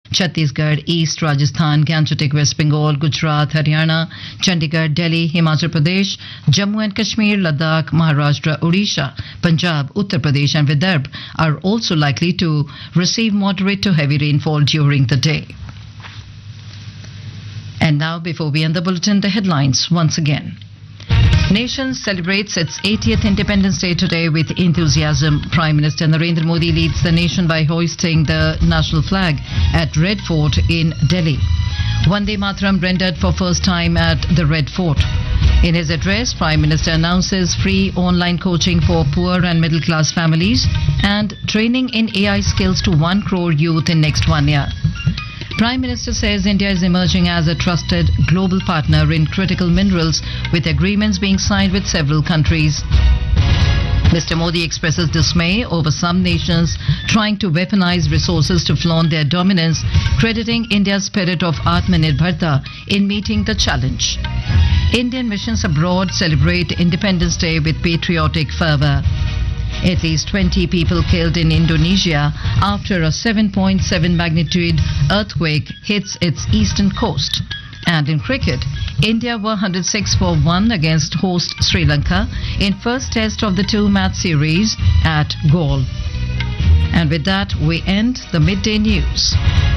Chhattisgarh, East Rajasthan, Gangetic, West Bengal, Gujarat, Haryana, Chandigarh, Delhi, Himachal Pradesh, Jammu and Kashmir, Ladakh, Maharashtra, Odisha, Punjab, Uttar Pradesh and Vidarbha are also likely to receive moderate to heavy rainfall during the day. And now, before we end the bulletin, the headlines once again. Nation celebrates its 80th Independence Day today with enthusiasm. Prime Minister Narendra Modi leads the nation by hoisting the national flag at Red Fort in Delhi. Vande Mataram rendered for first time at the Red Fort. In his address, Prime Minister announces free online coaching for poor and middle class families and training in AI skills to 1 crore youth in next 1 year. Prime Minister says India is emerging as a trusted global partner in critical minerals with agreements being signed with several countries. Mr. Modi expresses dismay over some nations trying to weaponize resources to flaunt their dominance, crediting India's spirit of Atmanirbharta in meeting the challenge. Indian missions abroad celebrate Independence Day with patriotic fervor. At least 20 people killed in Indonesia after a 7.7 magnitude earthquake hits its eastern coast. And in cricket, India were 106 for 1 against host Sri Lanka in first test of the 2-match series at Galle. And with that, we end the midday news.